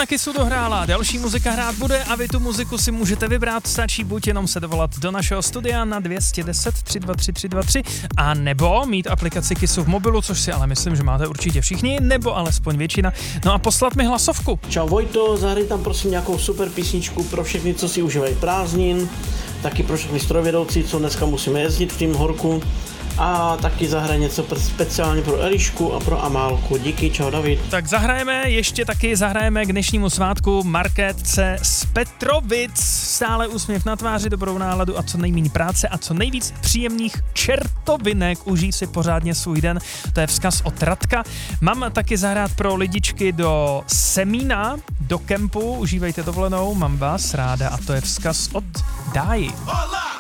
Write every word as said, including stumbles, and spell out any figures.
na Kissu dohrála, další muzika hrát bude a vy tu muziku si můžete vybrat, stačí buď jenom se dovolat do našeho studia na dvě stě deset tři dva tři tři dva tři a nebo mít aplikaci Kissu v mobilu, což si ale myslím, že máte určitě všichni, nebo alespoň většina, no a poslat mi hlasovku. Čau Vojto, zahraj tam prosím nějakou super písničku pro všechny, co si užívají prázdnin, taky pro všechny strojvedoucí, co dneska musíme jezdit v tým horku. A taky zahraj něco speciálně pro Elišku a pro Amálku. Díky, čau David. Tak zahrajeme, ještě taky zahrajeme k dnešnímu svátku Markétce z Petrovic. Stále úsměv na tváři, dobrou náladu a co nejméně práce a co nejvíc příjemných čertovinek. Užij si pořádně svůj den. To je vzkaz od Radka. Mám taky zahrát pro lidičky do Semína, do kempu. Užívejte dovolenou, mám vás ráda a to je vzkaz od Dáji.